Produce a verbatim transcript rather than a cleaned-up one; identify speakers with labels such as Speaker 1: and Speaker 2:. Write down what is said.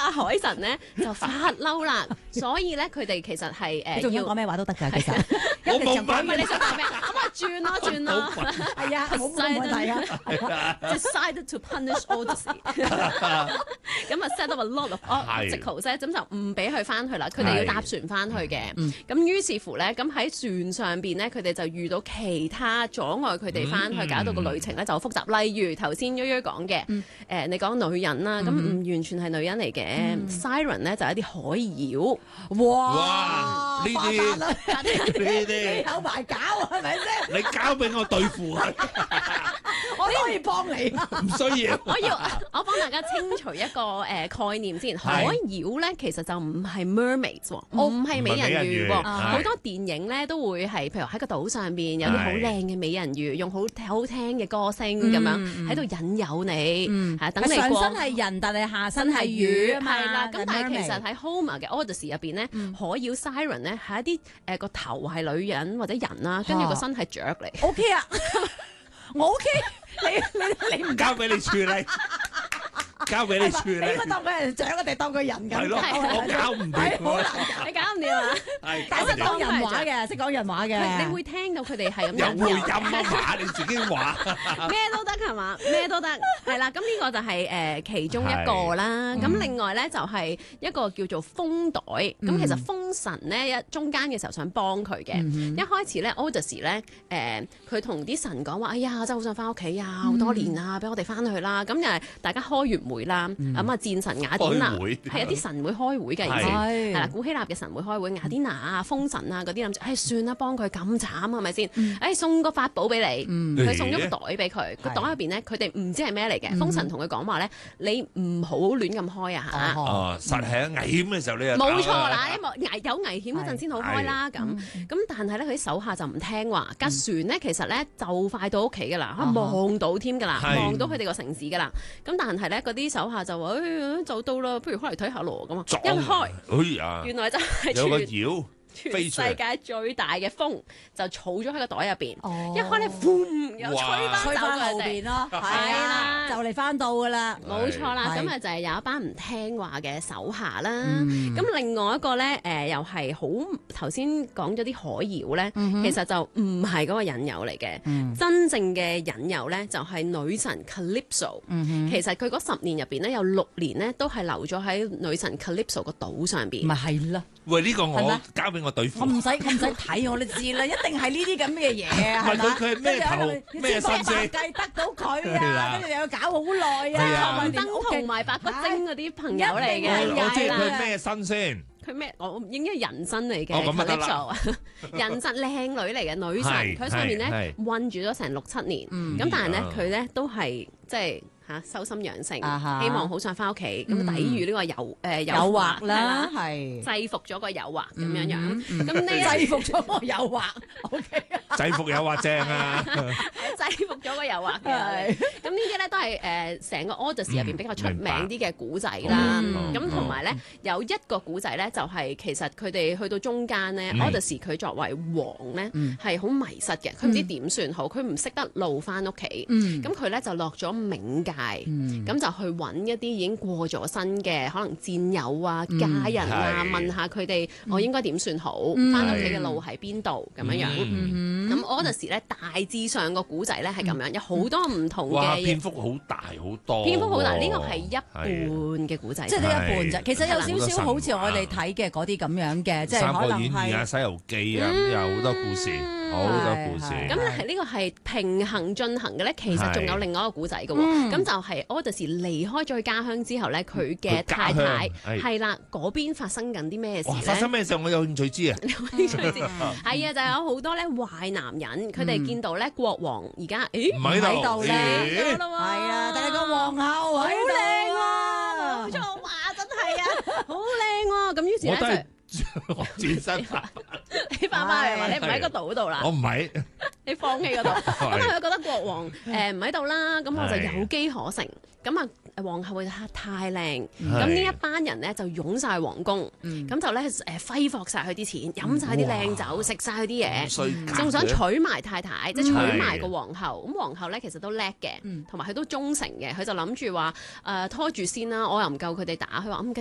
Speaker 1: 阿海神咧就發嬲啦，所以咧佢哋其實係誒
Speaker 2: 要講咩話都得㗎，其實。
Speaker 3: 我冇問
Speaker 1: 你想講咩？咁啊轉咯轉咯，
Speaker 2: 係啊，冇冇問題啊。
Speaker 1: Decided to punish Odyssey， 咁啊 set up a lot of obstacles 啫，咁就唔俾佢翻去啦。佢哋要搭船翻去嘅，咁於是乎咧，咁喺船上邊咧，佢哋就遇到其他阻礙佢哋翻去，搞到個旅程咧就好複雜。例如頭先悠悠講嘅，誒你講女人啦，咁唔完全係女人嚟嘅 ，Siren 咧就係一啲海妖。
Speaker 2: 哇！
Speaker 3: 呢啲呢啲
Speaker 2: 有排搞係咪先？
Speaker 3: 你交俾我對付佢，
Speaker 2: 我都可以幫你。
Speaker 3: 唔需要。
Speaker 1: 我要我幫大家清除一個誒概念先，海妖咧其實就唔係 mermaids 喎，唔係美人魚喎。好多電影咧都會係，譬如喺個島上邊有啲好靚嘅美人魚，用好好聽嘅歌聲咁樣喺度引誘你，係等你過。
Speaker 2: 上身係人，但係下身係魚啊嘛。
Speaker 1: 係啦，咁但係其實喺 Homer 嘅 Odyssey 入邊咧，海妖 Siren 咧係一啲誒個頭係女人或者人啦，跟住個身係雀嚟。
Speaker 2: O K 啊，我 O K， 你你你唔
Speaker 3: 交俾你處理，交俾你處理。
Speaker 2: 應該當佢係雀，定當佢人咁？
Speaker 3: 係咯，我搞唔掂。
Speaker 1: 你搞唔掂啊？
Speaker 3: 係，
Speaker 2: 但係識講人話嘅，識講人話嘅。
Speaker 1: 你會聽到佢哋係咁
Speaker 3: 有配音
Speaker 1: 引
Speaker 3: 啊嘛？你自己話
Speaker 1: 咩都得係嘛？咩都得係啦。咁呢個就係誒其中一個啦。咁另外咧就係一個叫做風袋。咁其實風神咧一中間嘅時候想幫佢嘅。一開始咧 Odyssey 咧誒佢同啲神講話：哎呀，真係好想翻屋企啊！好多年啊，俾我哋翻去啦。咁又係大家開完會啦。咁啊戰神雅典娜係一啲神會開會嘅，以前係啦，古希臘嘅神會開會，雅典娜啊、風神啊嗰啲諗住，唉算啦，幫佢咁慘係咪先？唉送個法寶俾你，佢送咗個袋俾佢，個袋入邊咧佢哋唔知係咩嚟嘅。風神同佢講話咧，你唔好亂咁開啊嚇！
Speaker 3: 哦，實係喺危險嘅時候你又
Speaker 1: 冇錯啦，因為危有危險嗰陣先好開啦咁。咁但係咧佢啲手下就唔聽話，架船咧其實咧就快到屋企㗎啦，望到添㗎啦，望到佢哋個城市㗎啦。咁但係咧嗰啲手下就話：誒就到啦，不如開嚟睇下咯咁啊！一開，原來就係
Speaker 3: 有個妖。
Speaker 1: 全世界最大嘅風就儲咗喺個袋入邊，一開咧，呼又吹翻
Speaker 2: 吹翻後
Speaker 1: 邊
Speaker 2: 邊咯，係
Speaker 1: 啦，
Speaker 2: 就嚟翻到噶啦，
Speaker 1: 冇錯啦。咁啊就係有一班唔聽話嘅手下啦。咁另外一個咧，誒又係好頭先講咗啲海妖咧，其實就唔係嗰個引誘嚟嘅，真正嘅引誘咧就係女神 Calypso。其實佢嗰十年入邊咧有六年咧都係留咗喺女神 Calypso 個島上邊。
Speaker 2: 咪係咯。
Speaker 3: 喂，呢個我交俾我對付。
Speaker 2: 我唔使，我唔使睇，我都知啦，一定係呢啲咁嘅嘢，係嘛？
Speaker 3: 佢佢係咩頭咩身先？
Speaker 2: 計得到佢啊，跟住又要搞好耐啊，
Speaker 1: 燈同埋白骨精嗰啲朋友嚟嘅。
Speaker 3: 我知佢咩身先？
Speaker 1: 佢咩？我應該人身嚟嘅。
Speaker 3: 哦，咁啊得啦。
Speaker 1: 人身靚女嚟嘅女神，佢上面咧韞住咗成六七年，咁但係咧佢咧都係即係。嚇修心養性，希望好想翻屋企，咁抵禦呢個誘誒誘惑啦，係制服咗個誘惑咁樣樣。咁呢
Speaker 2: 制服咗個誘惑，O K。
Speaker 3: 制服誘惑正啊！
Speaker 1: 制服咗個誘惑嘅。咁呢啲咧都係誒成個 Odyssey 入邊比較出名啲嘅古仔啦。咁同埋咧有一個古仔咧，就係其實佢哋去到中間咧 ，Odyssey 佢作為王咧係好迷失嘅，佢唔知點算好，佢唔識得路翻屋企。咁佢咧就落咗冥界。咁、嗯、就去揾一啲已經過咗身嘅可能戰友啊、家人啊，嗯、問下佢哋我應該點算好，翻屋企嘅路喺邊度咁樣樣。咁 Odyssey 咧大致上個古仔咧係咁樣，有好多唔同嘅。
Speaker 3: 哇！篇幅好大好多。篇
Speaker 1: 幅好大，呢個係一半嘅古仔，
Speaker 2: 即係得一半啫。其實有少少好似我哋睇嘅嗰啲咁樣嘅，即係可能係《三國演義》
Speaker 3: 啊、《西遊記》啊，有好多故事。好多故事，
Speaker 1: 咁咧係呢個係平衡進行嘅咧，其實仲有另外一個古仔嘅喎，咁就係 Odyssey 離開咗佢家鄉之後咧，佢嘅太太係啦，嗰邊發生緊啲咩事咧？
Speaker 3: 發生咩事？我有興趣知啊！
Speaker 1: 有興趣知，係啊，就有好多咧壞男人，佢哋見到咧國王而家，誒
Speaker 3: 唔喺度
Speaker 1: 咧，
Speaker 2: 係啊，但係個皇后好
Speaker 1: 靚喎，冇錯，哇，真係啊，好靚喎，咁於是咧就。
Speaker 3: 我轉身啦！
Speaker 1: 你翻返嚟話你唔喺個島度啦，
Speaker 3: 我唔喺，
Speaker 1: 你放棄嗰度。咁佢覺得國王誒唔喺度啦，咁我就有機可乘。咁啊皇后太靚，咁呢一班人咧就湧晒皇宮，咁就咧誒揮霍晒佢啲錢，飲晒啲靚酒，食晒佢啲嘢，仲想娶埋太太，即係娶埋個皇后。咁皇后咧其實都叻嘅，同埋佢都忠誠嘅，佢就諗住話誒拖住先啦，我又唔夠佢哋打，佢話唔緊